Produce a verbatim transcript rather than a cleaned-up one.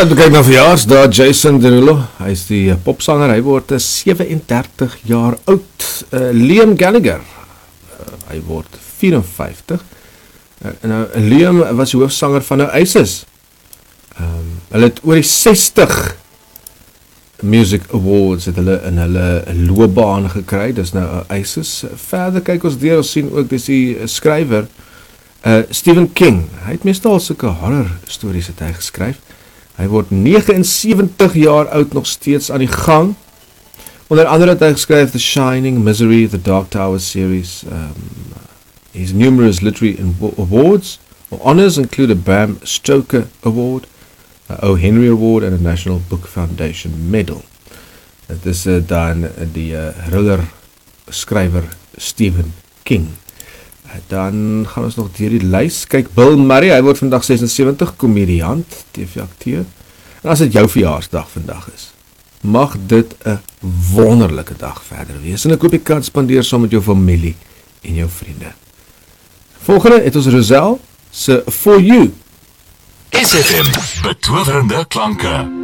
En kyk na verjaars, daar Jason Derulo, hy is die popsanger, hy word sewe-en-dertig jaar oud. Uh, Liam Gallagher, uh, hy word vierenvyftig. Uh, en nou, Liam was die hoofsanger van Oasis. Um, hulle het oor die sestig Music Awards het hulle in hulle loopbaan gekry, dis nou Oasis. Verder kyk ons deur, ons sien ook, dis die skrywer, uh, Stephen King. Hy het meestal sulke horror stories het hy geskryf. Hy word negenensewentig jaar oud, nog steeds aan die gang. Onder andere het hy geskryf The Shining, Misery, The Dark Tower series. Um, his numerous literary awards or honors include a Bram Stoker Award, a O. Henry Award and a National Book Foundation Medal. Dit is uh, dan uh, die uh, thriller skrywer Stephen King. Dan gaan ons nog deur die lys. Kyk, Bill Murray, hy word vandag sesensewentig, komediant, T V-akteur. En as dit jou verjaarsdag vandag is, mag dit 'n wonderlike dag verder wees. En ek hoop jy kan spandeer saam met jou familie en jou vriende. Volgende het ons Roselle se For You. S F M, betowerende klanke.